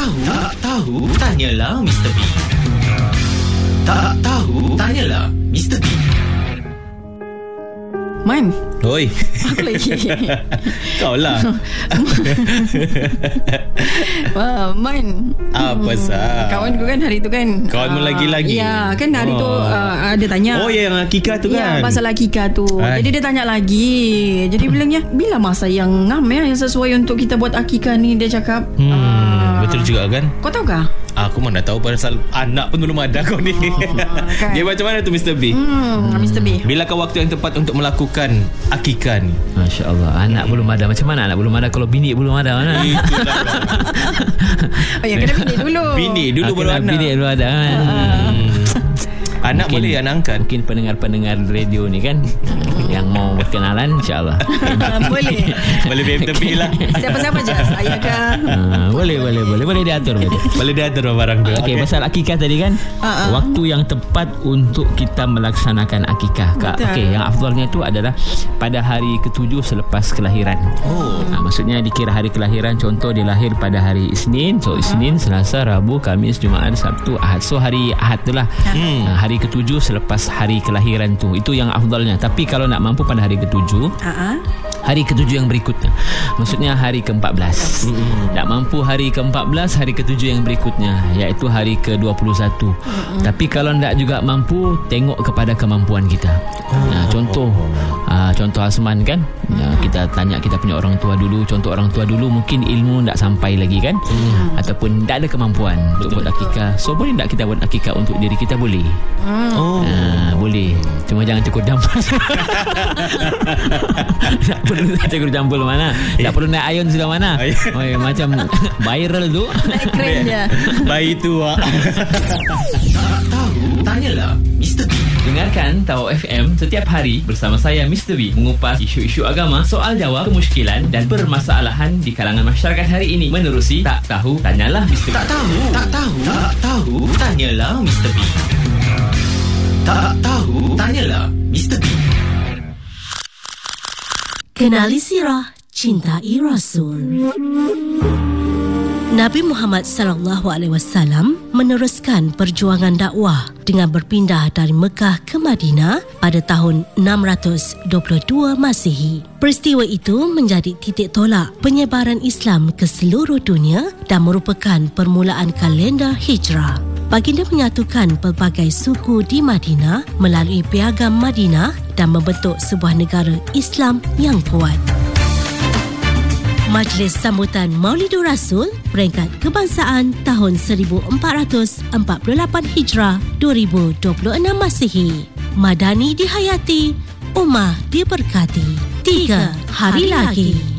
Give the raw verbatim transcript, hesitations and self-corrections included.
tahu, tak tahu, tanyalah Mister B. Tak tahu, tanyalah Mister B. Man, Oi. aku lagi. Kau lah. Wah, Man. Apa sah? Kawan ku kan hari tu kan. Kawan mu ah, lagi-lagi? Ya, kan hari Oh. tu uh, ada tanya. Oh, ya, yang akikah tu Ya, kan? pasal akikah tu. Ay. Jadi dia tanya lagi. Jadi bilangnya, bila masa yang ngam ya, yang sesuai untuk kita buat akikah ni, dia cakap. Hmm, ah, betul juga kan? Kau tahu kah? Aku mana tahu pasal anak pun belum ada kau ni. kan? Dia macam mana tu Mister B? Hmm, Mister B. Bilakah waktu yang tepat untuk melakukan akikah ni? Masya Allah. Anak hmm. belum ada. Macam mana anak belum ada kalau bini belum ada? Mana? Itulah. Oh, yang kena bini dulu. Bini dulu baru anak. Bini dulu ada kan. Hmm. Anak Mungkin- boleh anak angkat. Mungkin pendengar-pendengar radio ni kan yang mau berkenalan, insyaAllah. Boleh. Boleh B M tepi lah. Siapa-siapa je. Saya kah? uh, boleh, boleh, boleh. Boleh diatur. Boleh. Boleh diatur barang tu. Okey, pasal akikah tadi kan, Ah, ah. waktu yang tepat untuk kita melaksanakan akikah. Kak. Betul. Okey, yang afdalnya tu adalah pada hari ketujuh selepas kelahiran. Oh. Ha, maksudnya dikira hari kelahiran, contoh dia lahir pada hari Isnin, so Isnin, Selasa, Rabu, Khamis, Jumaat, Sabtu, Ahad. So hari Ahad tu lah. Hmm. Ha, hari ketujuh selepas hari kelahiran tu. Itu yang afdalnya. Tapi kalau nak mampu pada hari ketujuh, Ah, ah. hari ketujuh yang berikutnya, maksudnya hari ke-empat belas. Mm-hmm. Tak mampu hari ke-empat belas, hari ketujuh yang berikutnya, iaitu hari ke-dua puluh satu. Mm-hmm. Tapi kalau tak juga mampu, tengok kepada kemampuan kita. Oh. Nah, contoh uh, contoh Asman kan, mm-hmm. uh, kita tanya kita punya orang tua dulu. Contoh orang tua dulu mungkin ilmu tak sampai lagi kan, mm-hmm. ataupun tak ada kemampuan untuk buat akikah. So boleh tak kita buat akikah untuk diri kita? Boleh. Hmm. Oh. uh, Boleh. Cuma jangan cukup dampar. Tak perlu nak cakap campur mana. Tak perlu naik ayun sudah mana. Oh, macam viral tu. Naik keren je. Bayi tua. Tak tahu, tanyalah Mister B. Dengarkan Tahu F M setiap hari bersama saya Mister B mengupas isu-isu agama, soal jawab, kemusykilan dan permasalahan di kalangan masyarakat hari ini menerusi Tak Tahu Tanyalah Mister B. Tak tahu, tak tahu, tak tahu, tanyalah Mister B. Tak tahu, tanyalah Mister B. Kenali sirah cintai Rasul. Nabi Muhammad sallallahu alaihi wasallam meneruskan perjuangan dakwah dengan berpindah dari Mekah ke Madinah pada tahun enam ratus dua puluh dua Masihi. Peristiwa itu menjadi titik tolak penyebaran Islam ke seluruh dunia dan merupakan permulaan kalender hijrah. Baginda menyatukan pelbagai suku di Madinah melalui Piagam Madinah dan membentuk sebuah negara Islam yang kuat. Majlis Sambutan Maulidur Rasul Peringkat Kebangsaan tahun seribu empat ratus empat puluh lapan Hijrah dua ribu dua puluh enam Masihi. Madani dihayati, ummah diberkati. Tiga hari lagi.